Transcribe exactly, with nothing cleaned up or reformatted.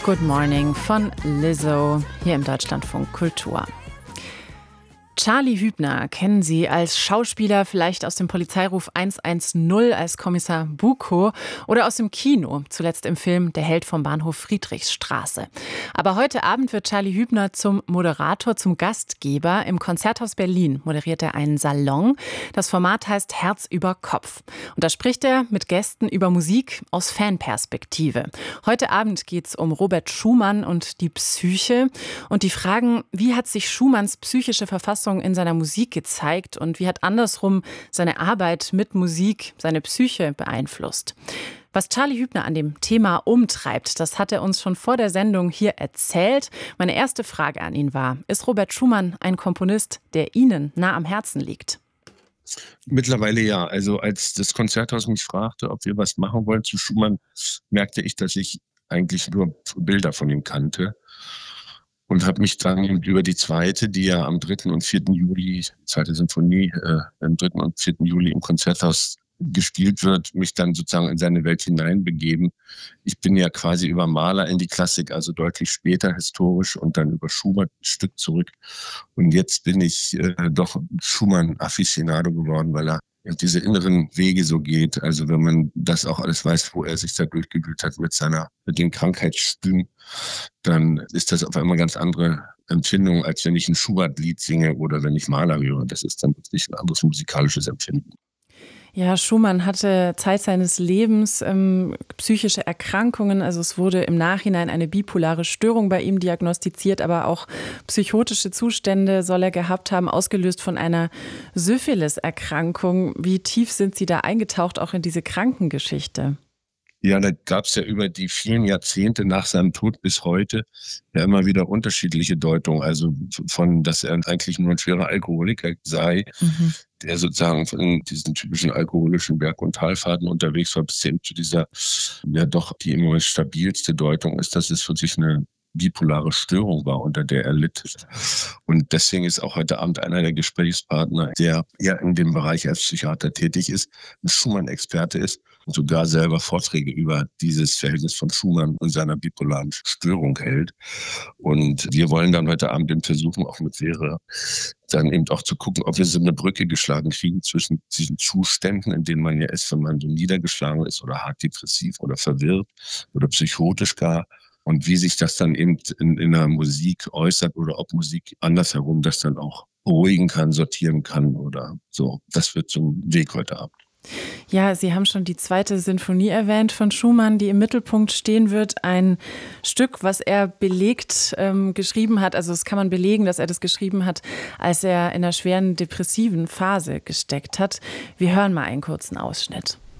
Good Morning von Lizzo hier im Deutschlandfunk Kultur. Charlie Hübner kennen Sie als Schauspieler vielleicht aus dem Polizeiruf hundertzehn als Kommissar Buko oder aus dem Kino, zuletzt im Film Der Held vom Bahnhof Friedrichstraße. Aber heute Abend wird Charlie Hübner zum Moderator, zum Gastgeber. Im Konzerthaus Berlin moderiert er einen Salon. Das Format heißt Herz über Kopf. Und da spricht er mit Gästen über Musik aus Fanperspektive. Heute Abend geht es um Robert Schumann und die Psyche und die Fragen, wie hat sich Schumanns psychische Verfassung in seiner Musik gezeigt und wie hat andersrum seine Arbeit mit Musik seine Psyche beeinflusst. Was Charlie Hübner an dem Thema umtreibt, das hat er uns schon vor der Sendung hier erzählt. Meine erste Frage an ihn war, ist Robert Schumann ein Komponist, der Ihnen nah am Herzen liegt? Mittlerweile ja. Also als das Konzerthaus mich fragte, ob wir was machen wollen zu Schumann, merkte ich, dass ich eigentlich nur Bilder von ihm kannte. Und habe mich dann über die zweite, die ja am dritten und vierten Juli, zweite Sinfonie, äh, am dritten und vierten Juli im Konzerthaus gespielt wird, mich dann sozusagen in seine Welt hineinbegeben. Ich bin ja quasi über Mahler in die Klassik, also deutlich später historisch und dann über Schumann ein Stück zurück. Und jetzt bin ich äh, doch Schumann-Afficionado geworden, weil er diese inneren Wege so geht. Also wenn man das auch alles weiß, wo er sich da durchgewühlt hat mit seiner, mit den Krankheitsstümmen, dann ist das auf einmal ganz andere Empfindung, als wenn ich ein Schubert-Lied singe oder wenn ich Mahler höre. Das ist dann wirklich ein anderes musikalisches Empfinden. Ja, Schumann hatte Zeit seines Lebens ähm, psychische Erkrankungen. Also es wurde im Nachhinein eine bipolare Störung bei ihm diagnostiziert, aber auch psychotische Zustände soll er gehabt haben, ausgelöst von einer Syphilis-Erkrankung. Wie tief sind Sie da eingetaucht, auch in diese Krankengeschichte? Ja, da gab es ja über die vielen Jahrzehnte nach seinem Tod bis heute ja immer wieder unterschiedliche Deutungen. Also von, dass er eigentlich nur ein schwerer Alkoholiker sei, mhm. der sozusagen von diesen typischen alkoholischen Berg- und Talfahrten unterwegs war, bis hin zu dieser, ja doch die immer stabilste Deutung ist, dass es für sich eine bipolare Störung war, unter der er litt. Und deswegen ist auch heute Abend einer der Gesprächspartner, der ja in dem Bereich als Psychiater tätig ist, ein Schumann-Experte ist und sogar selber Vorträge über dieses Verhältnis von Schumann und seiner bipolaren Störung hält. Und wir wollen dann heute Abend eben versuchen, auch mit Vera dann eben auch zu gucken, ob wir so eine Brücke geschlagen kriegen zwischen diesen Zuständen, in denen man ja ist, wenn man so niedergeschlagen ist oder hart depressiv oder verwirrt oder psychotisch gar, und wie sich das dann eben in, in der Musik äußert oder ob Musik andersherum das dann auch beruhigen kann, sortieren kann oder so. Das wird zum Weg heute Abend. Ja, Sie haben schon die zweite Sinfonie erwähnt von Schumann, die im Mittelpunkt stehen wird. Ein Stück, was er belegt ähm, geschrieben hat. Also das kann man belegen, dass er das geschrieben hat, als er in einer schweren depressiven Phase gesteckt hat. Wir hören mal einen kurzen Ausschnitt.